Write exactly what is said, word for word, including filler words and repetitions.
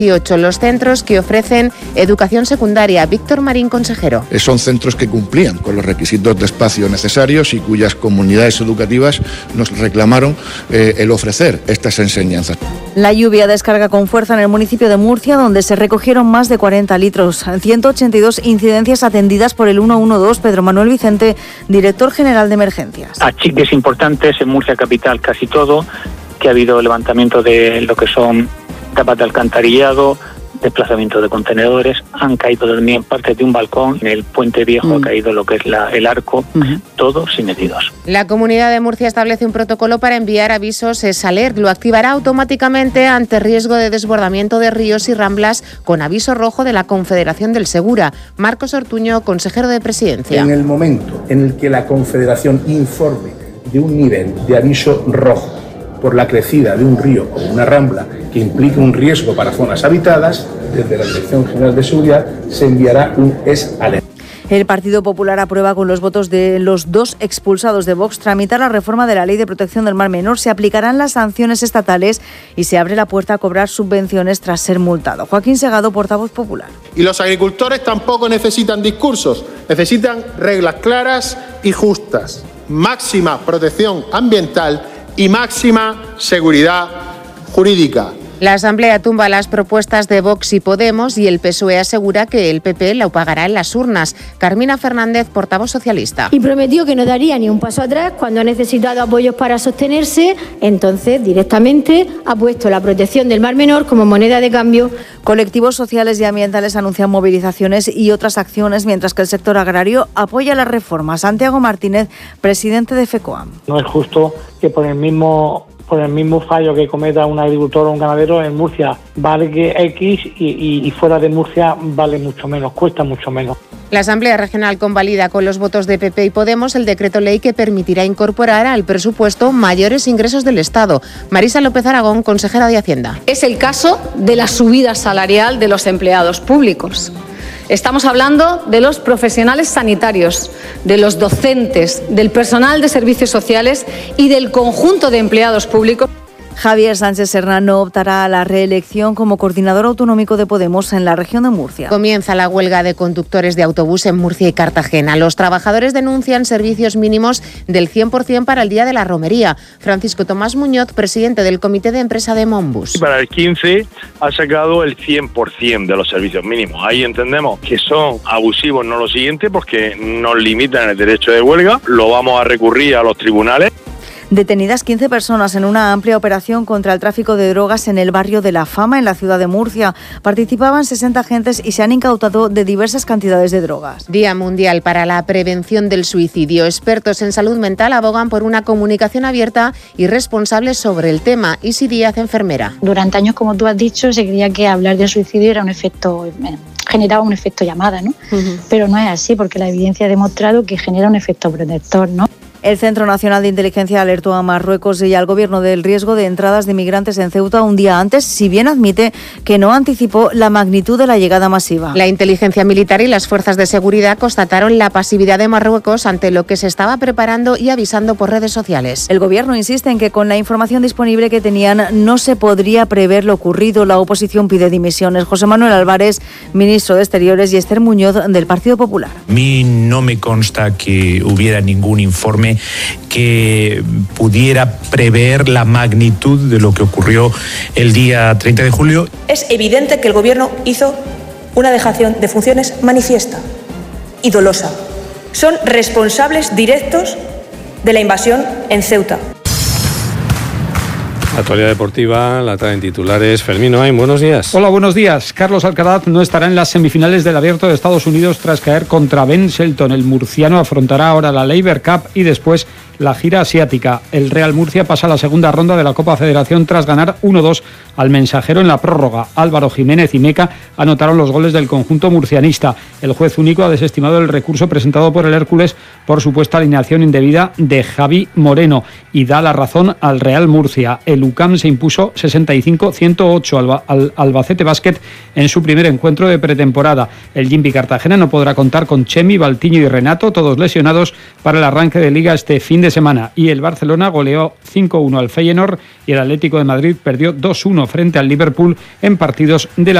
dieciocho los centros que ofrecen educación secundaria. Víctor Marín, consejero. Son centros que cumplían con los requisitos de espacio necesarios y cuyas comunidades educativas nos reclamaron eh, el ofrecer estas enseñanzas. La lluvia descarga con fuerza en el municipio de Murcia, donde se recogieron más de cuarenta litros. ciento ochenta y dos incidencias atendidas por el ciento doce. Pedro Manuel Vicente, director general de emergencias. Achiques importantes en Murcia capital, casi todo, que ha habido levantamiento de lo que son tapas de alcantarillado, desplazamiento de contenedores, han caído también partes de un balcón, en el puente viejo mm. ha caído lo que es la, el arco, uh-huh. todo sin heridos. La Comunidad de Murcia establece un protocolo para enviar avisos SALERT. Lo activará automáticamente ante riesgo de desbordamiento de ríos y ramblas con aviso rojo de la Confederación del Segura. Marcos Ortuño, consejero de Presidencia. En el momento en el que la Confederación informe de un nivel de aviso rojo por la crecida de un río o una rambla que implique un riesgo para zonas habitadas, desde la Dirección General de Seguridad se enviará un SALERT. El Partido Popular aprueba con los votos de los dos expulsados de Vox tramitar la reforma de la Ley de Protección del Mar Menor. Se aplicarán las sanciones estatales y se abre la puerta a cobrar subvenciones tras ser multado. Joaquín Segado, portavoz popular. Y los agricultores tampoco necesitan discursos, necesitan reglas claras y justas, máxima protección ambiental y máxima seguridad jurídica. La Asamblea tumba las propuestas de Vox y Podemos y el P S O E asegura que el P P lo pagará en las urnas. Carmina Fernández, portavoz socialista. Y prometió que no daría ni un paso atrás cuando ha necesitado apoyos para sostenerse, entonces directamente ha puesto la protección del Mar Menor como moneda de cambio. Colectivos sociales y ambientales anuncian movilizaciones y otras acciones, mientras que el sector agrario apoya las reformas. Santiago Martínez, presidente de FECOAM. No es justo que por el mismo... por el mismo fallo que cometa un agricultor o un ganadero en Murcia vale X y, y, y fuera de Murcia vale mucho menos, cuesta mucho menos. La Asamblea Regional convalida con los votos de P P y Podemos el decreto ley que permitirá incorporar al presupuesto mayores ingresos del Estado. Marisa López Aragón, consejera de Hacienda. Es el caso de la subida salarial de los empleados públicos. Estamos hablando de los profesionales sanitarios, de los docentes, del personal de servicios sociales y del conjunto de empleados públicos. Javier Sánchez Serrano optará a la reelección como coordinador autonómico de Podemos en la región de Murcia. Comienza la huelga de conductores de autobús en Murcia y Cartagena. Los trabajadores denuncian servicios mínimos del cien por ciento para el Día de la Romería. Francisco Tomás Muñoz, presidente del Comité de Empresa de Monbus. Para el quince ha sacado el cien por ciento de los servicios mínimos. Ahí entendemos que son abusivos, no lo siguiente, porque nos limitan el derecho de huelga. Lo vamos a recurrir a los tribunales. Detenidas quince personas en una amplia operación contra el tráfico de drogas en el barrio de La Fama, en la ciudad de Murcia. Participaban sesenta agentes y se han incautado de diversas cantidades de drogas. Día Mundial para la Prevención del Suicidio. Expertos en salud mental abogan por una comunicación abierta y responsable sobre el tema. Isi Díaz, enfermera. Durante años, como tú has dicho, se creía que hablar de suicidio era un efecto... generaba un efecto llamada, ¿no? Uh-huh. Pero no es así, porque la evidencia ha demostrado que genera un efecto protector, ¿no? El Centro Nacional de Inteligencia alertó a Marruecos y al Gobierno del riesgo de entradas de migrantes en Ceuta un día antes, si bien admite que no anticipó la magnitud de la llegada masiva. La inteligencia militar y las fuerzas de seguridad constataron la pasividad de Marruecos ante lo que se estaba preparando y avisando por redes sociales. El Gobierno insiste en que con la información disponible que tenían no se podría prever lo ocurrido. La oposición pide dimisiones. José Manuel Álvarez, ministro de Exteriores, y Esther Muñoz, del Partido Popular. A mí no me consta que hubiera ningún informe que pudiera prever la magnitud de lo que ocurrió el día treinta de julio. Es evidente que el Gobierno hizo una dejación de funciones manifiesta y dolosa. Son responsables directos de la invasión en Ceuta. Actualidad deportiva, la traen titulares. Fermín Oain, buenos días. Hola, buenos días. Carlos Alcaraz no estará en las semifinales del Abierto de Estados Unidos tras caer contra Ben Shelton. El murciano afrontará ahora la Laver Cup y después la gira asiática. El Real Murcia pasa a la segunda ronda de la Copa Federación tras ganar uno dos al Mensajero en la prórroga. Álvaro Jiménez y Meca anotaron los goles del conjunto murcianista. El juez único ha desestimado el recurso presentado por el Hércules por supuesta alineación indebida de Javi Moreno y da la razón al Real Murcia. El U C A M se impuso sesenta y cinco a ciento ocho al, al Albacete Basket en su primer encuentro de pretemporada. El Jimby Cartagena no podrá contar con Chemi, Valtiño y Renato, todos lesionados, para el arranque de liga este fin de de semana. Y el Barcelona goleó cinco uno al Feyenoord y el Atlético de Madrid perdió dos uno frente al Liverpool en partidos de la